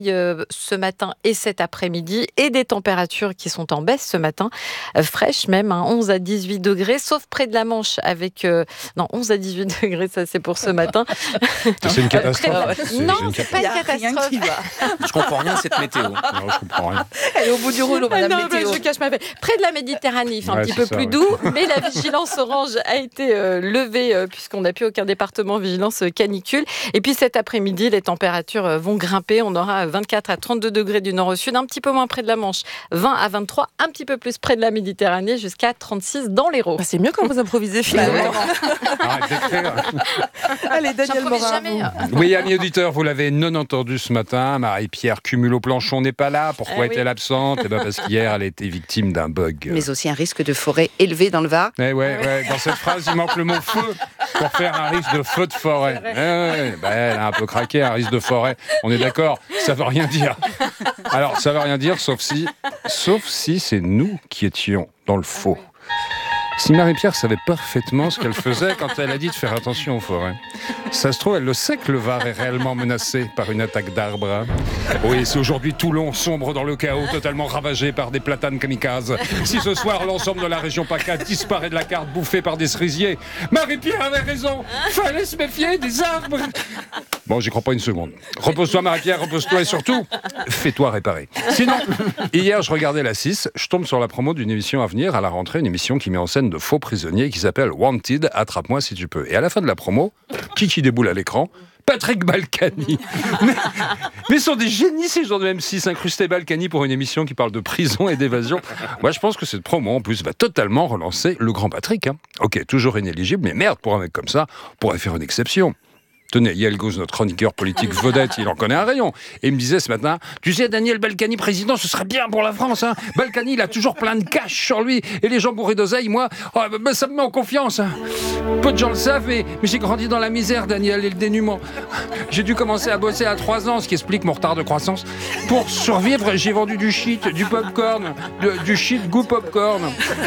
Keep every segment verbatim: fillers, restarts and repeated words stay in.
Euh, ce matin et cet après-midi, et des températures qui sont en baisse ce matin, euh, fraîches même, hein, onze à dix-huit degrés, sauf près de la Manche avec... Euh, non, non, onze à dix-huit degrés, ça c'est pour ce matin. C'est une catastrophe. Euh, c'est, non, c'est, c'est pas une catastrophe. Je comprends rien à cette météo. Non, je comprends rien. Elle est au bout du rouleau, madame non, météo. Je cache ma fête. Près de la Méditerranée, il fait un Ouais, petit peu ça, plus ouais. doux, mais la vigilance orange a été euh, levée euh, puisqu'on n'a plus aucun département vigilance euh, canicule. Et puis cet après-midi, les températures euh, vont grimper. On aura vingt-quatre à trente-deux degrés du nord au sud, un petit peu moins près de la Manche, vingt à vingt-trois, un petit peu plus près de la Méditerranée, jusqu'à trente-six dans l'Hérault. Bah, c'est mieux quand vous improvisez finalement. Arrête d'écrire. Allez, Daniel J'improvise Morin. jamais. vous. Oui, amis auditeurs, vous l'avez non entendu ce matin. Marie-Pierre Cumulo-Planchon n'est pas là. Pourquoi Ah oui. est-elle absente? Eh ben parce qu'hier, elle a été victime d'un bug. Mais aussi un risque de forêt élevé dans le Var. Eh ouais, ouais, dans cette phrase, il manque le mot feu pour faire un risque de feu de forêt. Eh ouais, bah, elle a un peu craqué, un risque de forêt. On est d'accord, ça veut rien dire. Alors, ça veut rien dire, sauf si, sauf si c'est nous qui étions dans le faux. Si Marie-Pierre savait parfaitement ce qu'elle faisait quand elle a dit de faire attention aux forêts. Ça se trouve, elle le sait que le Var est réellement menacé par une attaque d'arbres. hein. Oui, si aujourd'hui Toulon sombre dans le chaos, totalement ravagé par des platanes kamikazes. Si ce soir, l'ensemble de la région PACA disparaît de la carte bouffée par des cerisiers. Marie-Pierre avait raison, fallait se méfier des arbres. Bon, j'y crois pas une seconde. Repose-toi, Marie-Pierre, repose-toi et surtout, fais-toi réparer. Sinon, hier, je regardais la six, je tombe sur la promo d'une émission à venir à la rentrée, une émission qui met en scène de faux prisonniers qui s'appelle Wanted, attrape-moi si tu peux. Et à la fin de la promo, qui qui déboule à l'écran? Patrick Balkany. mais, mais ce sont des génies ces gens de M six, incrustés Balkany pour une émission qui parle de prison et d'évasion. Moi, je pense que cette promo, en plus, va totalement relancer le grand Patrick. Hein. Ok, toujours inéligible, mais merde, pour un mec comme ça, on pourrait faire une exception. Tenez, Yael Gauze, notre chroniqueur politique vedette, il en connaît un rayon. Et il me disait ce matin, tu sais, Daniel Balkany président, ce serait bien pour la France. Hein. Balkany, il a toujours plein de cash sur lui. Et les gens bourrés d'oseille, moi, oh, bah, ça me met en confiance. Hein. Peu de gens le savent, mais, mais j'ai grandi dans la misère, Daniel, et le dénuement. J'ai dû commencer à bosser à trois ans, ce qui explique mon retard de croissance. Pour survivre, j'ai vendu du shit, du popcorn, de, du shit goût popcorn.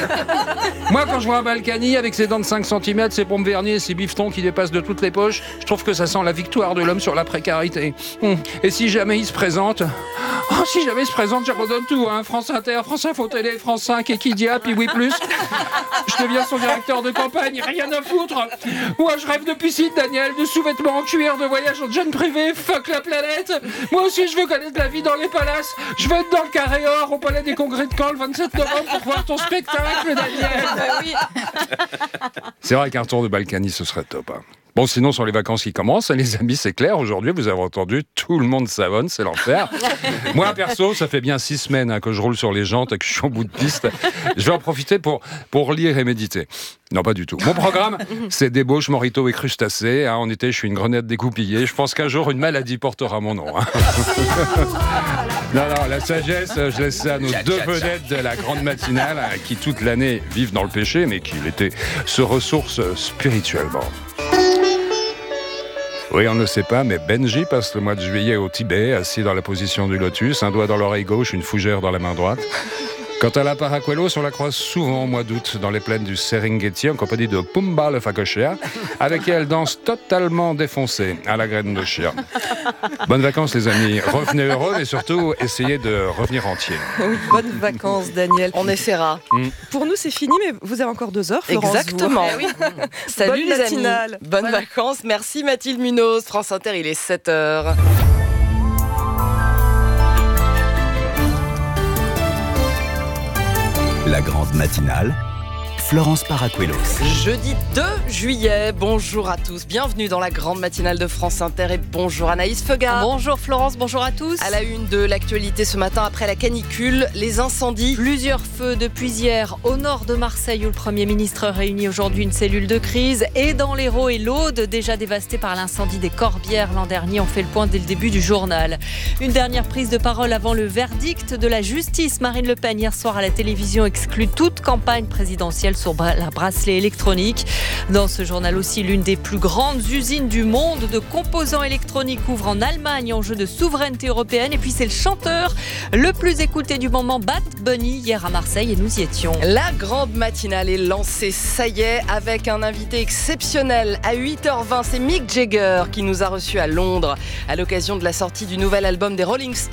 Moi, quand je vois un Balkany avec ses dents de cinq centimètres, ses pompes vernies, ses bifetons qui dépassent de toutes les poches, je trouve que ça sent la victoire de l'homme sur la précarité. Et si jamais il se présente, oh, si jamais il se présente, j'abandonne tout, hein. France Inter, France Info Télé, France cinq, Equidia, puis Oui Plus. Je deviens son directeur de campagne, rien à foutre. Moi, je rêve de piscine, Daniel, de sous-vêtements en cuir, de voyage en jet privé, fuck la planète. Moi aussi, je veux connaître la vie dans les palaces. Je veux être dans le carré or au palais des congrès de Caen le vingt-sept novembre pour voir ton spectacle, Daniel. Oui. C'est vrai qu'un retour de Balkany, ce serait top. Hein. Bon, sinon, sur les vacances qui commencent, les amis, c'est clair. Aujourd'hui, vous avez entendu, tout le monde savonne, c'est l'enfer. Moi, perso, ça fait bien six semaines hein, que je roule sur les jantes et que je suis en bout de piste. Je vais en profiter pour, pour lire et méditer. Non, pas du tout. Mon programme, c'est débauche, morito et crustacés. Hein. En été, je suis une grenade découpillée. Je pense qu'un jour, une maladie portera mon nom. Hein. Non, non, la sagesse, je laisse ça à nos deux vedettes de la grande matinale, hein, qui toute l'année vivent dans le péché, mais qui l'été se ressourcent spirituellement. Oui, on ne le sait pas, mais Benji passe le mois de juillet au Tibet, assis dans la position du lotus, un doigt dans l'oreille gauche, une fougère dans la main droite. Quant à la Paracuelos, on la croise souvent au mois d'août dans les plaines du Serengeti en compagnie de Pumba le Facochea, avec qui elle danse totalement défoncée à la graine de chien. Bonnes vacances les amis, revenez heureux et surtout essayez de revenir entier. Oui, bonnes vacances, Daniel. On essaiera. Mm. Pour nous, c'est fini, mais vous avez encore deux heures, Florence. Exactement. Vous. Salut Bonne les matinale. amis. Bonnes Voilà. vacances. Merci Mathilde Munoz. France Inter, il est sept heures. La grande matinale, Florence Paracuelos. Jeudi deux juillet, bonjour à tous. Bienvenue dans la grande matinale de France Inter et bonjour Anaïs Feugat. Bonjour Florence, bonjour à tous. À la une de l'actualité ce matin, après la canicule, les incendies. Plusieurs feux depuis hier au nord de Marseille où le Premier ministre réunit aujourd'hui une cellule de crise et dans l'Hérault et l'Aude déjà dévastés par l'incendie des Corbières l'an dernier. On fait le point dès le début du journal. Une dernière prise de parole avant le verdict de la justice. Marine Le Pen hier soir à la télévision exclut toute campagne présidentielle mondial sur bra- la bracelet électronique. Dans ce journal aussi, l'une des plus grandes usines du monde de composants électroniques ouvre en Allemagne, enjeu de souveraineté européenne. Et puis c'est le chanteur le plus écouté du moment, Bad Bunny, hier à Marseille, et nous y étions. La grande matinale est lancée, ça y est, avec un invité exceptionnel. À huit heures vingt, c'est Mick Jagger qui nous a reçus à Londres à l'occasion de la sortie du nouvel album des Rolling Stones.